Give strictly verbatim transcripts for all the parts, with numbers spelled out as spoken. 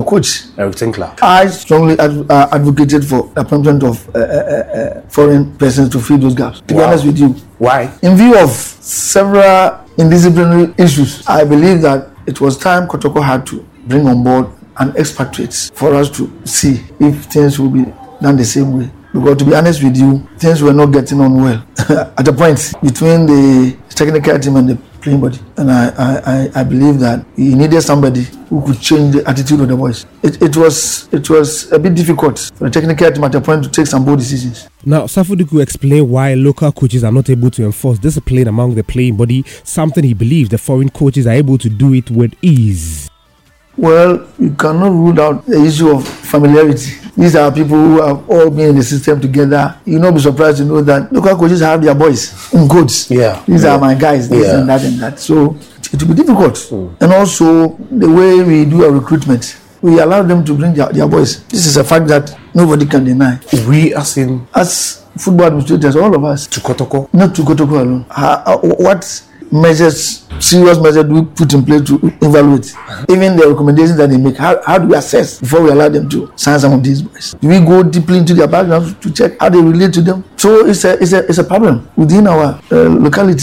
coach. Eric Tinkler. I strongly ad- uh, advocated for the appointment of uh, uh, uh, foreign persons to fill those gaps. To wow. be honest with you. Why? In view of several indisciplinary issues, I believe that it was time Kotoko had to bring on board an expatriate for us to see if things will be done the same way. Because to be honest with you, things were not getting on well at a point between the technical team and the playing body. And I, I, I believe that he needed somebody who could change the attitude of the boys. It, it was it was a bit difficult for the technical team at a point to take some bold decisions. Now, Safudu could explain why local coaches are not able to enforce discipline among the playing body, something he believes the foreign coaches are able to do it with ease. Well, you cannot rule out the issue of familiarity. These are people who have all been in the system together. You'll not be surprised to know that local coaches have their boys in codes. Yeah. These yeah. are my guys, this yeah. and that and that. So it will be difficult. Mm. And also, the way we do our recruitment, we allow them to bring their, their boys. This is a fact that nobody can deny. We as in? As football administrators, all of us. To Kotoko? Not to Kotoko alone. Uh, uh, what measures, serious measures do we put in place to evaluate? Even the recommendations that they make, how, how do we assess before we allow them to sign some of these boys? Do we go deeply into their backgrounds to check how they relate to them? So it's a it's a it's a problem within our uh, locality.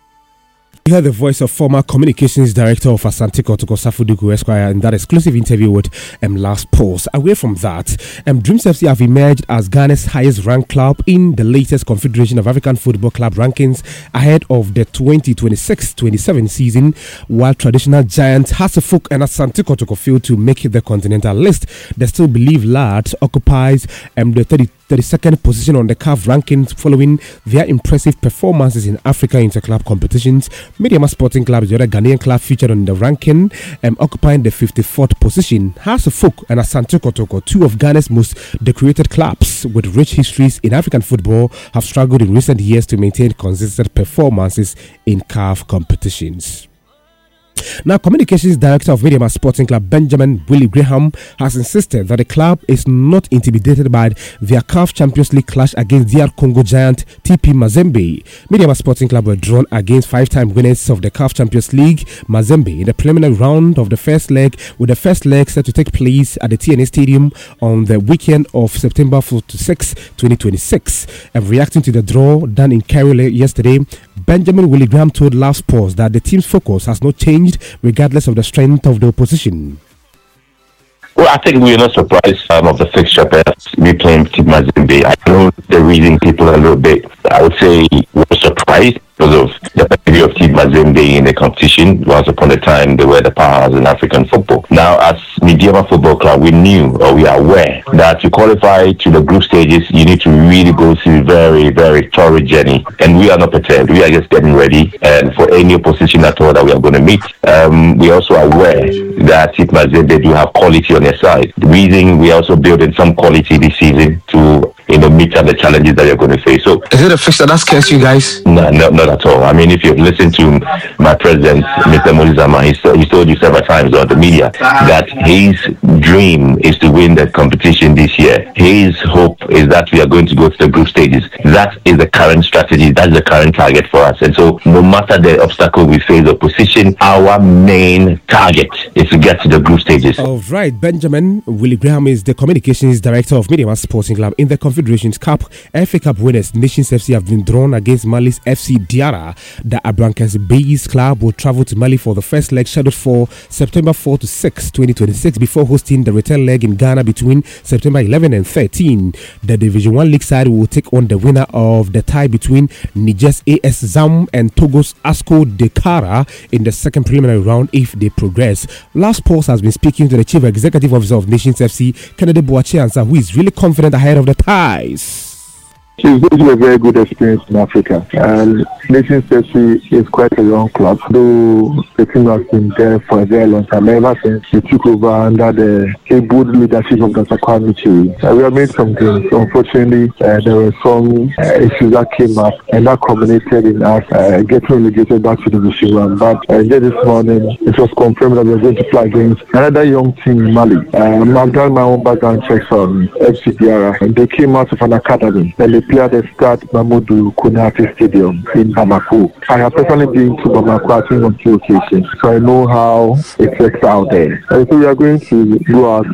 You heard the voice of former communications director of Asante Kotoko, Safudu Esquire, in that exclusive interview with um, Last Pulse. Away from that, um, Dreams F C have emerged as Ghana's highest ranked club in the latest Confederation of African Football Club rankings ahead of the twenty twenty-six twenty-seven season, while traditional giants Hasefuk and Asante Kotoko failed to make the continental list. They still believe Lads occupies um, the thirty-second position on the C A F rankings following their impressive performances in Africa interclub competitions. Mediama Sporting Club is the other Ghanaian club featured on the ranking, um, occupying the fifty-fourth position. Hasefuk and Asante Kotoko, two of Ghana's most decorated clubs with rich histories in African football, have struggled in recent years to maintain consistent performances in C A F competitions. Now, Communications Director of Mediama Sporting Club, Benjamin Willie Graham, has insisted that the club is not intimidated by their C A F Champions League clash against D R Congo giant T P Mazembe. Mediama Sporting Club were drawn against five-time winners of the C A F Champions League, Mazembe, in the preliminary round of the first leg, with the first leg set to take place at the T N A Stadium on the weekend of September fourth to sixth, twenty twenty-six. And reacting to the draw done in Cairo yesterday, Benjamin Willie Graham told Last Sports that the team's focus has not changed regardless of the strength of the opposition. Well, I think we're not surprised um, of the fixture perhaps we playing Team Mazembe. I know the reason people are a little bit, I would say, were surprised because of the pedigree of Team Mazembe in the competition. Once upon a time, they were the powers in African football. Now, as Mediama Football Club, we knew or we are aware that to qualify to the group stages, you need to really go through a very, very thorough journey. And we are not prepared. We are just getting ready and for any opposition at all that we are going to meet. Um, we are also aware that Team Mazembe do have quality on their side. The reason we are also building some quality this season to you know, meet up the challenges that you're going to face. So, is it a fixture that scares you guys? No, no, not at all. I mean, if you've listened to my president, Mister Molizama, he's, he's told you several times on the media that his dream is to win the competition this year. His hope is that we are going to go to the group stages. That is the current strategy. That's the current target for us. And so, no matter the obstacle we face, opposition, our main target is to get to the group stages. All right, Benjamin Willie Graham is the communications director of Mediama Sporting Club. In the Confederations Cup, F A Cup winners Nations F C have been drawn against Mali's F C Diarra. The Abrancas-based club will travel to Mali for the first leg scheduled for September fourth to sixth, twenty twenty-six, before hosting the return leg in Ghana between September eleventh and thirteenth. The Division one League side will take on the winner of the tie between Niger's A S Zam and Togo's Asco Dekara in the second preliminary round if they progress. Last Pulse has been speaking to the Chief Executive Officer of Nations F C, Kennedy Boachiansa, who is really confident ahead of the ties. It's going to be a very good experience in Africa. And Nations F C is quite a young club, though the team has been there for a very long time, ever since we took over under the able leadership of Doctor Kwame Chiri. Uh, we have made some gains. Unfortunately, uh, there were some uh, issues that came up, and that culminated in us uh, getting relegated back to Division one. But uh, this morning, it was confirmed that we are going to play against another young team in Mali. Um, I've done my own background checks on F C Diarra, and they came out of an academy. And they play at the Stade Mamadou Konaté Stadium in Bamako. I have personally been to Bamako, I think, on two occasions, so I know how it works out there. And so we are going to go out